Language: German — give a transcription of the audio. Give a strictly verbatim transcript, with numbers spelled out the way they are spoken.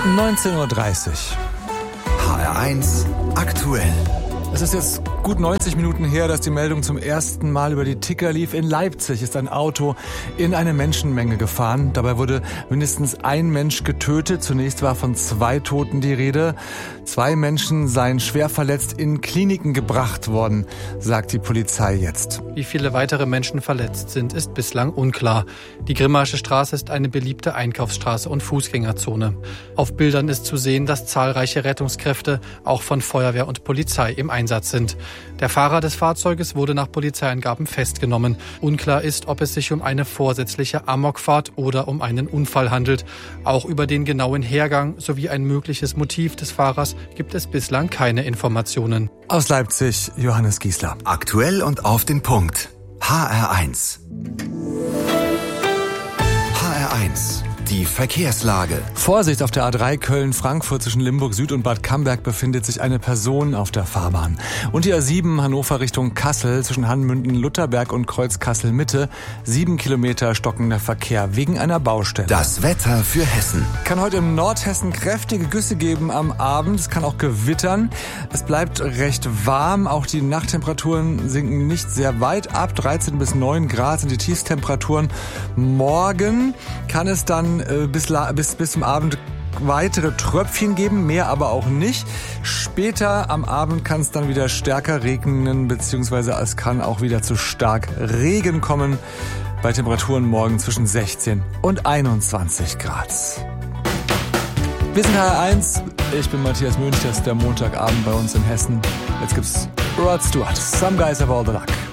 neunzehn Uhr dreißig. H R eins aktuell. Es ist jetzt gut neunzig Minuten her, dass die Meldung zum ersten Mal über die Ticker lief. In Leipzig ist ein Auto in eine Menschenmenge gefahren. Dabei wurde mindestens ein Mensch getötet. Zunächst war von zwei Toten die Rede. Zwei Menschen seien schwer verletzt in Kliniken gebracht worden, sagt die Polizei jetzt. Wie viele weitere Menschen verletzt sind, ist bislang unklar. Die Grimmaische Straße ist eine beliebte Einkaufsstraße und Fußgängerzone. Auf Bildern ist zu sehen, dass zahlreiche Rettungskräfte, auch von Feuerwehr und Polizei, im Einsatz sind. Der Fahrer des Fahrzeuges wurde nach Polizeiangaben festgenommen. Unklar ist, ob es sich um eine vorsätzliche Amokfahrt oder um einen Unfall handelt. Auch über den genauen Hergang sowie ein mögliches Motiv des Fahrers gibt es bislang keine Informationen. Aus Leipzig, Johannes Giesler. Aktuell und auf den Punkt. H R eins. H R eins. Die Verkehrslage. Vorsicht, auf der A drei Köln-Frankfurt zwischen Limburg Süd und Bad Camberg befindet sich eine Person auf der Fahrbahn. Und die A sieben Hannover Richtung Kassel zwischen Hanmünden-Lutherberg und Kreuz Kassel-Mitte. Sieben Kilometer stockender Verkehr wegen einer Baustelle. Das Wetter für Hessen. Kann heute im Nordhessen kräftige Güsse geben am Abend. Es kann auch gewittern. Es bleibt recht warm. Auch die Nachttemperaturen sinken nicht sehr weit ab. dreizehn bis neun Grad sind die Tiefstemperaturen. Morgen kann es dann Bis, bis, bis zum Abend weitere Tröpfchen geben, mehr aber auch nicht. Später am Abend kann es dann wieder stärker regnen, beziehungsweise es kann auch wieder zu stark Regen kommen. Bei Temperaturen morgen zwischen sechzehn und einundzwanzig Grad. Wir sind H R eins. Ich bin Matthias Münch. Das ist der Montagabend bei uns in Hessen. Jetzt gibt's Rod Stewart. Some guys have all the luck.